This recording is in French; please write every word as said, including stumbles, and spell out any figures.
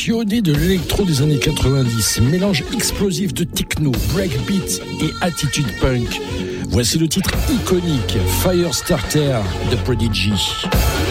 passionné de l'électro des années quatre-vingt-dix, mélange explosif de techno, breakbeat et attitude punk. Voici le titre iconique Firestarter de Prodigy.